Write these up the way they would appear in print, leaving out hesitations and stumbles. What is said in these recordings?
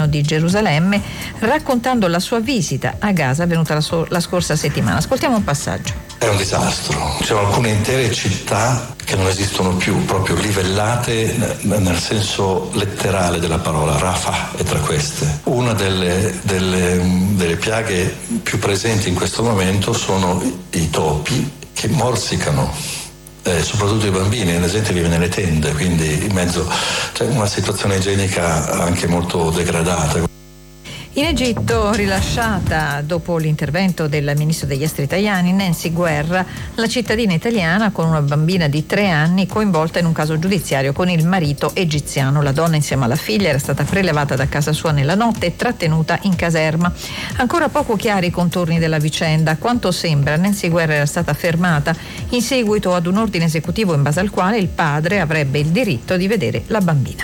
di Gerusalemme, raccontando la sua visita a Gaza avvenuta la scorsa settimana. Ascoltiamo un passaggio. È un disastro, c'è alcune intere città che non esistono più, proprio livellate nel senso letterale della parola. Rafah è tra queste. Una delle piaghe più presenti in questo momento sono i topi che morsicano, soprattutto i bambini. La gente vive nelle tende, quindi in mezzo c'è una situazione igienica anche molto degradata. In Egitto, rilasciata dopo l'intervento del ministro degli esteri Tajani, Nancy Guerra, la cittadina italiana con una bambina di 3 anni coinvolta in un caso giudiziario con il marito egiziano. La donna insieme alla figlia era stata prelevata da casa sua nella notte e trattenuta in caserma. Ancora poco chiari i contorni della vicenda. Quanto sembra, Nancy Guerra era stata fermata in seguito ad un ordine esecutivo in base al quale il padre avrebbe il diritto di vedere la bambina.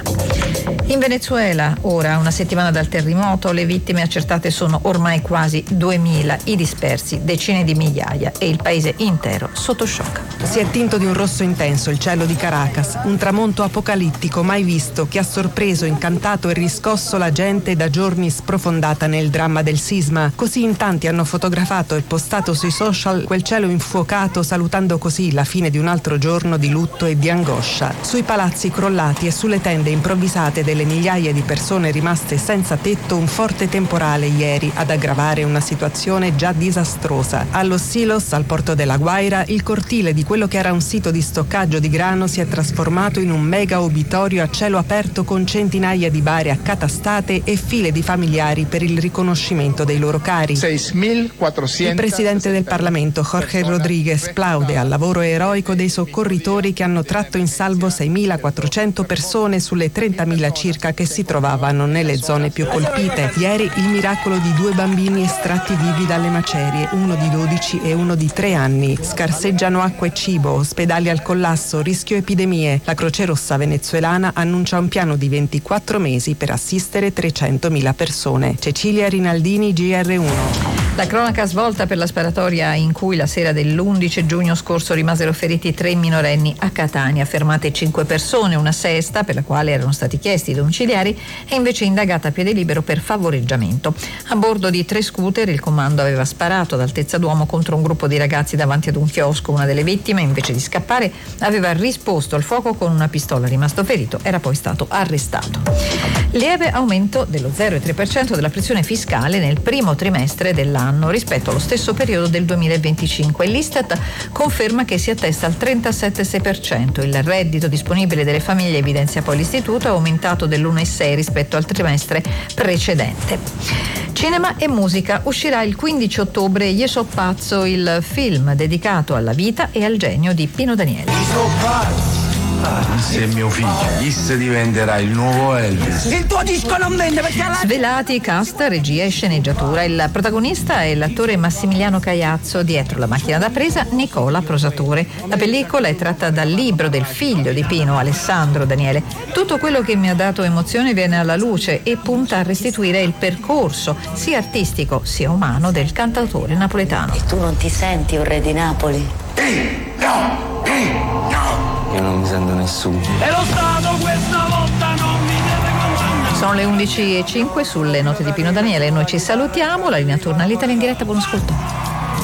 In Venezuela, ora, una settimana dal terremoto, le vittime accertate sono ormai quasi 2000, i dispersi decine di migliaia e il paese intero sotto shock. Si è tinto di un rosso intenso il cielo di Caracas, un tramonto apocalittico mai visto che ha sorpreso, incantato e riscosso la gente da giorni sprofondata nel dramma del sisma. Così in tanti hanno fotografato e postato sui social quel cielo infuocato, salutando così la fine di un altro giorno di lutto e di angoscia. Sui palazzi crollati e sulle tende improvvisate delle migliaia di persone rimaste senza tetto, un forte temporale ieri ad aggravare una situazione già disastrosa. A Los Silos, al porto della Guaira, il cortile di quello che era un sito di stoccaggio di grano si è trasformato in un mega obitorio a cielo aperto con centinaia di bare accatastate e file di familiari per il riconoscimento dei loro cari. 6.400. Il presidente del Parlamento, Jorge Rodríguez, plaude al lavoro eroico dei soccorritori che hanno tratto in salvo 6.400 persone sulle 30.000 circa che si trovavano nelle zone più colpite. Ieri il miracolo di 2 bambini estratti vivi dalle macerie, uno di 12 e uno di 3 anni. Scarseggiano acqua e cibo, ospedali al collasso, rischio epidemie. La Croce Rossa venezuelana annuncia un piano di 24 mesi per assistere 300.000 persone. Cecilia Rinaldini, GR1. La cronaca svolta per la sparatoria in cui la sera dell'11 giugno scorso rimasero feriti 3 minorenni a Catania. Fermate 5 persone, una sesta, per la quale erano stati chiesti i domiciliari, è invece indagata a piede libero per favoreggiamento. A bordo di 3 scooter il comando aveva sparato ad altezza d'uomo contro un gruppo di ragazzi davanti ad un chiosco. Una delle vittime, invece di scappare, aveva risposto al fuoco con una pistola. Rimasto ferito, era poi stato arrestato. Lieve aumento dello 0,3% della pressione fiscale nel primo trimestre dell'anno rispetto allo stesso periodo del 2025. L'Istat conferma che si attesta al 37,6%. Il reddito disponibile delle famiglie, evidenzia poi l'Istituto, è aumentato dell'1,6 rispetto al trimestre precedente. Cinema e musica. Uscirà il 15 ottobre Io so pazzo, il film dedicato alla vita e al genio di Pino Daniele. Se è mio figlio, Chis diventerà il nuovo Elvis. Il tuo disco non vende perché Svelati cast, regia e sceneggiatura. Il protagonista è l'attore Massimiliano Caiazzo, dietro la macchina da presa Nicola Prosatore. La pellicola è tratta dal libro del figlio di Pino, Alessandro Daniele. Tutto quello che mi ha dato emozione viene alla luce e punta a restituire il percorso sia artistico sia umano del cantautore napoletano. E tu non ti senti un re di Napoli? No! Io non mi sento nessuno. E lo Stato questa volta non mi deve condannare. Sono le 11:05 sulle note di Pino Daniele. Noi ci salutiamo, la linea torna all'Italia in diretta. Buon ascolto.